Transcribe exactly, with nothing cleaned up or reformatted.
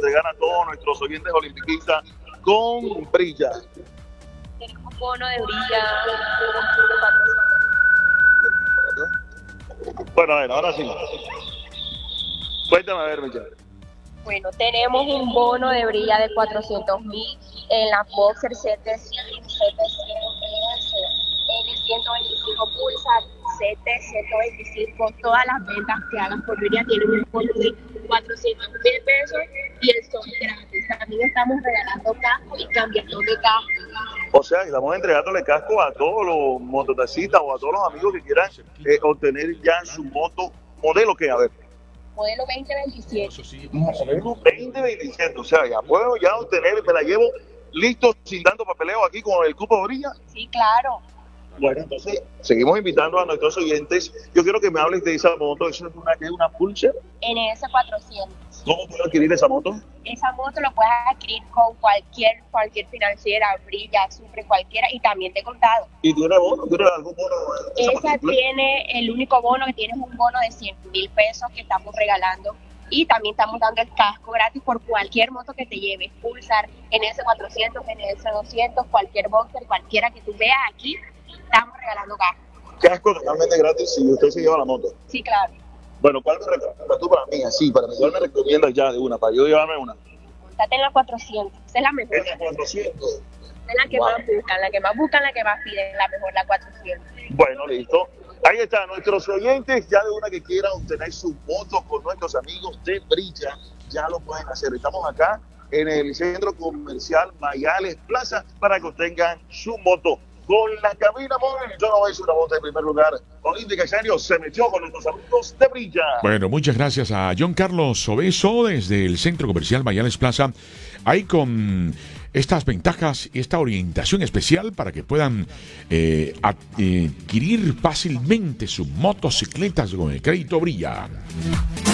entregar a todos nuestros oyentes olimpiquistas con Brilla? Tenemos un bono de Brilla. Bueno, a ver, ahora sí. Cuéntame a ver, Michelle. Bueno, tenemos un bono de Brilla de cuatrocientos mil en la Boxer setecientos, N ciento veinticinco Pulsar, C T ciento veinticinco. Todas las ventas que hagan por Brilla tienen un bono de cuatrocientos mil pesos y el son gratis. También estamos regalando casco y cambiando de casco. O sea, estamos entregándole casco a todos los mototaxistas o a todos los amigos que quieran eh, obtener ya su moto modelo que, a ver. Modelo veinte veintisiete. Modelo veinte veintisiete, o sea, ya puedo ya obtener, me la llevo listo sin tanto papeleo aquí con el cupo Brilla. Sí, claro. Bueno, entonces seguimos invitando a nuestros oyentes. Yo quiero que me hables de esa moto. ¿Eso es una, que es una Pulsar? N S cuatrocientos. ¿Cómo puedo adquirir esa moto? Esa moto lo puedes adquirir con cualquier cualquier financiera, Brilla, Supre, cualquiera, y también de contado. ¿Y tiene bono? ¿Tiene algún bono? Esa, esa particular? tiene el único bono que tiene es un bono de cien mil pesos que estamos regalando. Y también estamos dando el casco gratis por cualquier moto que te lleves. Pulsar, N S cuatrocientos, N S doscientos, cualquier Boxer, cualquiera que tú veas aquí, estamos regalando casco. Casco totalmente gratis si usted se lleva la moto. Sí, claro. Bueno, ¿cuál me recomiendas tú para mí? Así, para mí, ¿cuál me recomiendas ya de una? Para yo llevarme una. Montate en la cuatrocientos, esa es la mejor. Es la cuatrocientos. Esa es la que Wow. más buscan, la que más buscan, la que más piden, la mejor, la cuatrocientos. Bueno, listo. Ahí está, nuestros oyentes ya de una que quieran obtener su moto con nuestros amigos de Brilla, ya lo pueden hacer. Estamos acá en el centro comercial Mayales Plaza para que obtengan su moto. Con la cabina móvil, yo no voy a decir una moto en primer lugar. Olímpica Exterior se metió con nuestros amigos de Brilla. Bueno, muchas gracias a John Carlos Obeso desde el Centro Comercial Mayales Plaza. Ahí con estas ventajas y esta orientación especial para que puedan eh, adquirir fácilmente sus motocicletas con el crédito Brilla.